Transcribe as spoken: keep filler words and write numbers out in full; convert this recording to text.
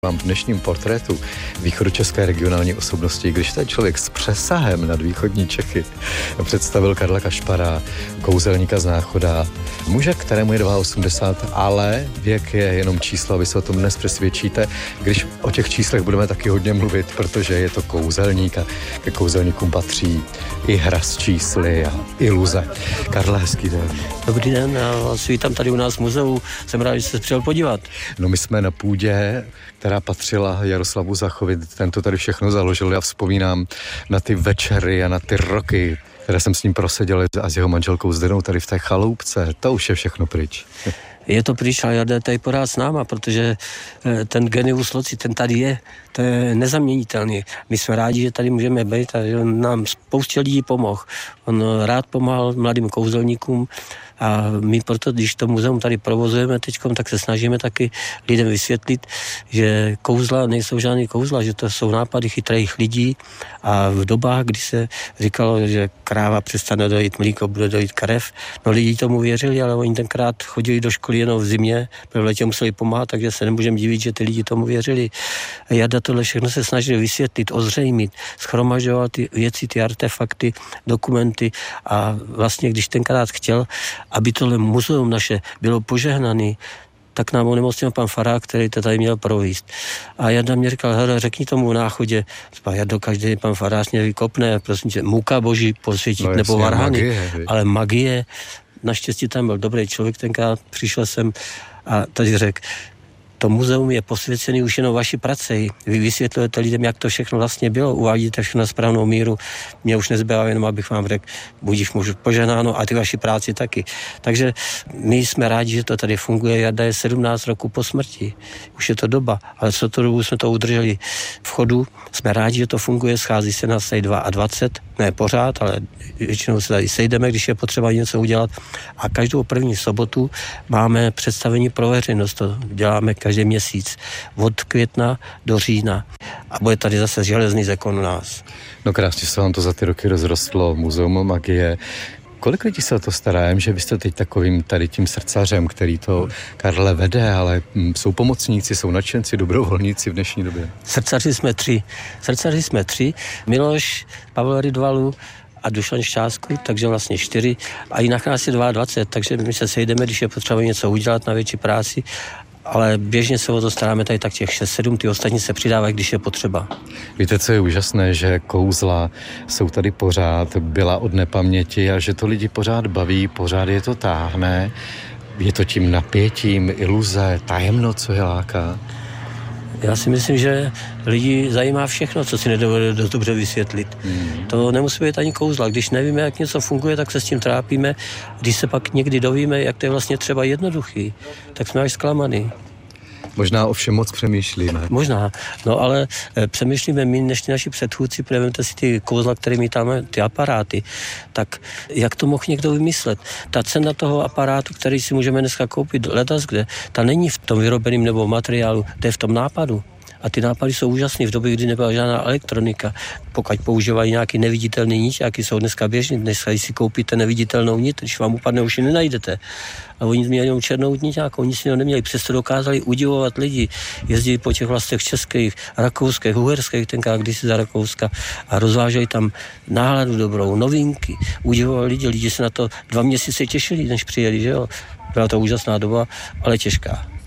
Mám v dnešním portrétu východočeské regionální osobnosti, když ten člověk s přesahem nad východní Čechy představil Karla Kašpara, kouzelníka z Náchoda, muže, kterému je osmdesát dva, ale věk je jenom číslo, aby se o tom dnes přesvědčíte, když o těch číslech budeme taky hodně mluvit, protože je to kouzelník a ke kouzelníkům patří i hra s čísly a iluze. Karle, hezký den. Dobrý den, já vás vítám tady u nás v muzeu, jsem rád, že jste přijel podívat. No, my jsme na půdě, která patřila Jaroslavu Zachovi, ten to tady všechno založil. Já vzpomínám na ty večery a na ty roky, které jsem s ním proseděl a s jeho manželkou Zdenou tady v té chaloupce. To už je všechno pryč. Je to pryč, ale Jarda je tady pořád s náma, protože ten genius loci, ten tady je, to je nezaměnitelný. My jsme rádi, že tady můžeme být a že on nám spoustě lidí pomohl. On rád pomáhal mladým kouzelníkům a my proto, když to muzeum tady provozujeme teďkom, tak se snažíme taky lidem vysvětlit, že kouzla nejsou žádný kouzla, že to jsou nápady chytrých lidí a v dobách, kdy se říkalo, že kráva přestane dojít mlíko, bude dojít karev, no lidi tomu věřili, ale oni tenkrát chodili do školy jenom v zimě, protože v letě museli pomáhat, takže se nemůžeme divit, že ty lidi tomu věřili. A Jarda tohle všechno se snažil vysvětlit, ozřejmit, schromažoval ty věci, ty artefakty, dokumenty a vlastně, když tenkrát chtěl, aby tohle muzeum naše bylo požehnaný, tak nám onemocnil pan farák, který to tady měl províst. A Jarda mě říkal, hele, řekni tomu v Náchodě, Jardo, každý pan farář mě vykopne, prosím tě, muka boží posvětit, no, nebo varhany, magie, ale magie, naštěstí tam byl dobrý člověk, tenkrát přišel jsem a tady řekl, to muzeum je posvěcený už jenom vaší prací. Vy vysvětlujete lidem, jak to všechno vlastně bylo, uvádíte všechno na správnou míru. Mě už nezbývá jenom, abych vám řekl, budíš muž poženáno a ty vaši práci taky. Takže my jsme rádi, že to tady funguje. Jarda je sedmnáct roků po smrti. Už je to doba, ale co to dobu jsme to udrželi v chodu. Jsme rádi, že to funguje, schází se nás tady dvacet dva, ne pořád, ale většinou se tady sejdeme, když je potřeba něco udělat. A každou první sobotu máme představení pro veřejnost. To děláme každý měsíc, od května do října. A bude tady zase železný zákon u nás. No krásně se vám to za ty roky rozrostlo, Muzeum magie. Kolik lidí se o to stará? Vím, že vy jste teď takovým tady tím srdcařem, který to Karle vede, ale jsou pomocníci, jsou nadšenci, dobrovolníci v dnešní době. Srdcaři jsme tři. Srdcaři jsme tři. Miloš, Pavel Rydvalu a Dušan Šťásku, takže vlastně čtyři. A jinak nás je dvacet dva, takže my se sejdeme, když je potřeba něco udělat na větší práci, ale běžně se o to staráme tady tak těch šest sedm, ty ostatní se přidávají, když je potřeba. Víte, co je úžasné, že kouzla jsou tady pořád, byla od nepaměti a že to lidi pořád baví, pořád je to táhne, je to tím napětím, iluze, tajemno, co je láká. Já si myslím, že lidi zajímá všechno, co si nedovede dost dobře vysvětlit. Hmm. To nemusí být ani kouzla. Když nevíme, jak něco funguje, tak se s tím trápíme. Když se pak někdy dovíme, jak to je vlastně třeba jednoduchý, tak jsme až zklamaný. Možná o všem moc přemýšlíme. Možná, no ale e, přemýšlíme my, než naši předchůdci, protože si ty kouzla, které my tam máme, ty aparáty, tak jak to mohl někdo vymyslet? Ta cena toho aparátu, který si můžeme dneska koupit ledas kde, ta není v tom vyrobeném nebo materiálu, to je v tom nápadu. A ty nápady jsou úžasné v době, kdy nebyla žádná elektronika. Pokud používají nějaký neviditelný nit, jaký jsou dneska běžný, dneska si koupíte neviditelnou nit, když vám upadne, už ji nenajdete. A oni měli jenom černou nit nějakou, nic jiného neměli. Přesto dokázali udivovat lidi. Jezdili po těch vlastech českých, rakouských, uherských, tenkrát kdysi za Rakouska a rozváželi tam náladu dobrou, novinky. Udivovali lidi, lidi se na to dva měsíce těšili, než přijeli, že jo. Byla to úžasná doba, ale těžká.